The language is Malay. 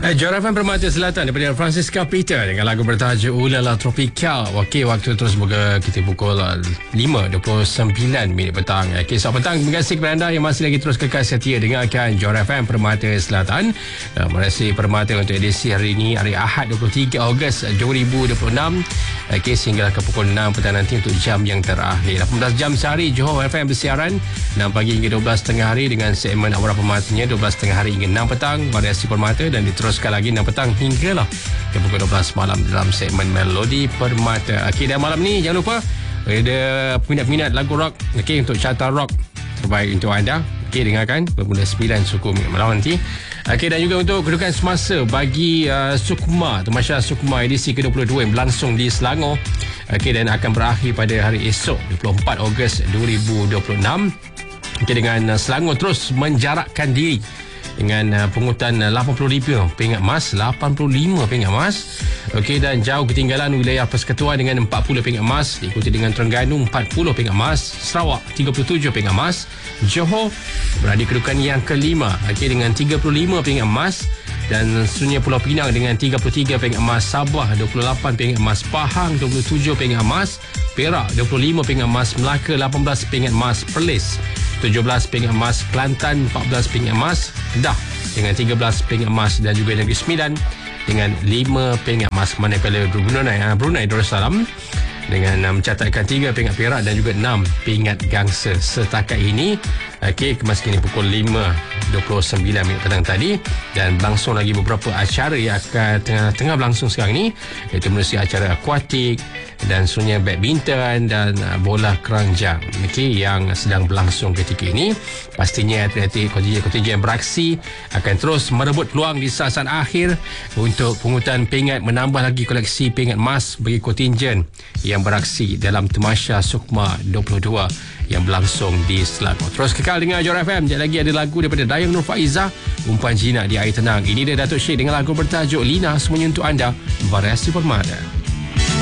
Johor FM Permata Selatan daripada Francisca Peter dengan lagu bertajuk Ulala Tropical. Okey, waktu terus buka kita pukul 5.29 petang. Okey, selamat petang. Terima kasih kepada anda yang masih lagi terus kekal setia dengarkan Johor FM Permata Selatan. Merasi Permata untuk edisi hari ini, hari Ahad 23 Ogos 2026. Okey, sehingga ke pukul 6 petang nanti untuk jam yang terakhir. 18 jam sehari Johor FM bersiaran 6 pagi hingga 12 tengah hari dengan segmen Aura Permatanya 12 tengah hari hingga 6 petang variasi Permata, dan diteruskan lagi 6 petang hinggalah ke pukul 12 malam dalam segmen Melodi Permata. Okey, dan malam ni jangan lupa ada peminat-peminat lagu rock, okey, untuk carta rock terbaik untuk anda. Okey, dengarkan bermula 9 suku malam nanti. Okey, dan juga untuk kedudukan semasa bagi Sukma, Tamasya Sukma edisi ke-22 yang berlangsung di Selangor. Okey, dan akan berakhir pada hari esok 24 Ogos 2026. Okey, dengan Selangor terus menjarakkan diri dengan pungutan 80,000 pingat emas, 85 pingat emas. Okey, dan jauh ketinggalan wilayah Persekutuan dengan 40 pingat emas, diikuti dengan Terengganu 40 pingat emas, Sarawak 37 pingat emas, Johor berada di kedudukan yang kelima, okey, dengan 35 pingat emas, dan Sungai Pulau Pinang dengan 33 pingat emas, Sabah 28 pingat emas, Pahang 27 pingat emas, Perak 25 pingat emas, Melaka 18 pingat emas, Perlis 17 pingat emas, Kelantan 14 pingat emas, Kedah dengan 13 pingat emas, dan juga Negeri Sembilan dengan 5 pingat emas. Manakala Brunei Darussalam dengan mencatatkan 3 pingat perak dan juga 6 pingat gangsa setakat ini. Okey, kemas kini pukul 5.29 petang tadi, dan berlangsung lagi beberapa acara yang akan tengah berlangsung sekarang ini, iaitu menerusi acara akuatik dan sungai badminton dan bola keranjang, okey, yang sedang berlangsung ketika ini. Pastinya kontingen beraksi akan terus merebut peluang di saat-saat akhir untuk pungutan pingat, menambah lagi koleksi pingat emas bagi kontingen yang beraksi dalam Tamasya Sukma 22 yang berlangsung di Selangor. Terus kekal dengan Johor FM. Sekejap lagi ada lagu daripada Dayang Nur Faizah, Umpan Jinak di Air Tenang. Ini dia Datuk Syed dengan lagu bertajuk Lina, semuanya untuk anda, variasi Permata.